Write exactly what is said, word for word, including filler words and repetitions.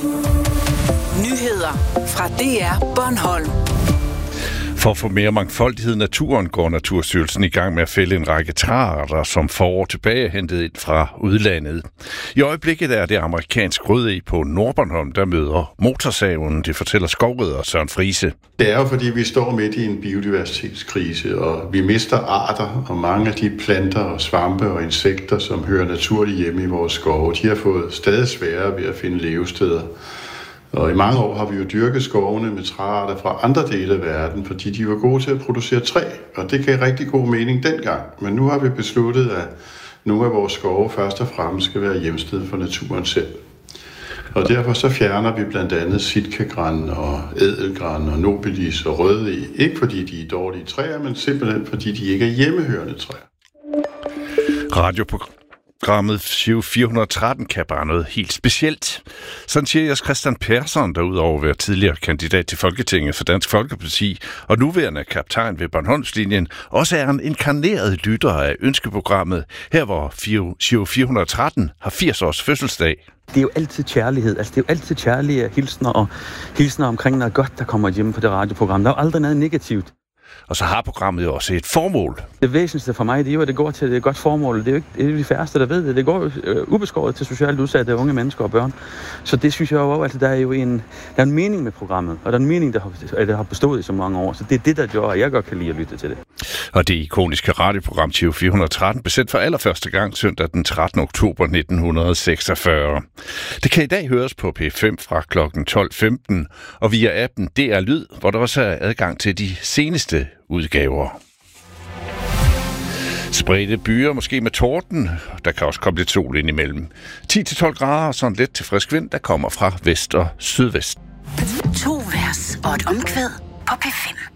Nyheder fra D R Bornholm. For at få mere mangfoldighed i naturen går Naturstyrelsen i gang med at fælde en række træarter, som for år tilbage er hentet ind fra udlandet. I øjeblikket er det amerikansk rødeg på Nordbornholm, der møder motorsaven, det fortæller skovrider Søren Friese. Det er jo fordi, vi står midt i en biodiversitetskrise, og vi mister arter, og mange af de planter og svampe og insekter, som hører naturligt hjemme i vores skove, de har fået stadig sværere ved at finde levesteder. Og i mange år har vi jo dyrket skovene med træarter fra andre dele af verden, fordi de var gode til at producere træ, og det gav rigtig god mening dengang. Men nu har vi besluttet, at nogle af vores skove først og fremmest skal være hjemsted for naturen selv. Og derfor så fjerner vi blandt andet sitkagran og ædelgran og nobilis og rødeg. Ikke fordi de er dårlige træer, men simpelthen fordi de ikke er hjemmehørende træer. Radioprogram. Programmet Giro fire hundrede og tretten kan bare noget helt specielt. Sådan siger Jens Christian Persson, der udover at være tidligere kandidat til Folketinget for Dansk Folkeparti og nuværende kaptajn ved Bornholmslinjen, også er en inkarneret lytter af ønskeprogrammet, her hvor Giro fire hundrede og tretten har firs års fødselsdag. Det er jo altid kærlighed. Altså, det er jo altid kærlige hilsner og hilsner omkring noget godt, der kommer hjem på det radioprogram. Der er jo aldrig noget negativt. Og så har programmet jo også et formål. Det væsentligste for mig, det er jo, at det går til et godt formål. Det er jo ikke det er de færreste, der ved det. Det går jo øh, ubeskåret til socialt udsatte unge mennesker og børn. Så det synes jeg jo, at der er jo en, der er en mening med programmet. Og der er en mening, der har, at det har bestået i så mange år. Så det er det, der gør, at jeg godt kan lide at lytte til det. Og det ikoniske radioprogram Giro fire hundrede og tretten blev sendt for allerførste gang søndag den trettende oktober nitten seksogfyrre. Det kan i dag høres på P fem fra klokken tolv femten og via appen D R Lyd, hvor der også er adgang til de seneste udgaver. Spredte byer, måske med torden. Der kan også komme lidt sol ind imellem. ti til tolv grader og sådan lidt til frisk vind, der kommer fra vest og sydvest. To vers og et omkvæd på P fem.